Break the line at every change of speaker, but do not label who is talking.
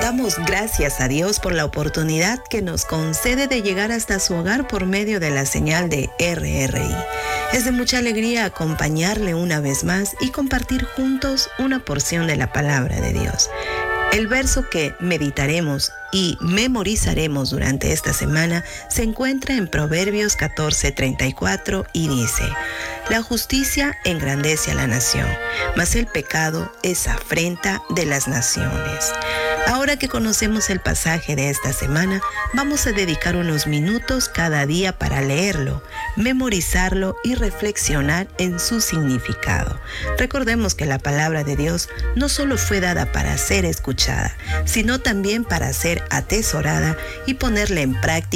Damos gracias a Dios por la oportunidad que nos concede de llegar hasta su hogar por medio de la señal de RRI. Es de mucha alegría acompañarle una vez más y compartir juntos una porción de la palabra de Dios. El verso que meditaremos y memorizaremos durante esta semana se encuentra en Proverbios 14:34 y dice: la justicia engrandece a la nación, mas el pecado es afrenta de las naciones. Ahora que conocemos el pasaje de esta semana, vamos a dedicar unos minutos cada día para leerlo, memorizarlo y reflexionar en su significado. Recordemos que la palabra de Dios no solo fue dada para ser escuchada, sino también para ser atesorada y ponerla en práctica